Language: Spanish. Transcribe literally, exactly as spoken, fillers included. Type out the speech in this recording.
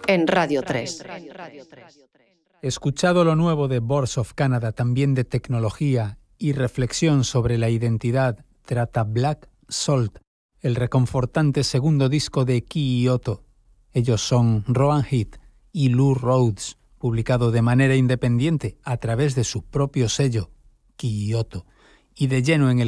en Radio tres. Escuchado lo nuevo de Boards of Canada, también de tecnología y reflexión sobre la identidad, trata Black Salt, el reconfortante segundo disco de Kyoto. Ellos son Rowan Heath y Lou Rhodes, publicado de manera independiente a través de su propio sello, Kyoto, y de lleno en el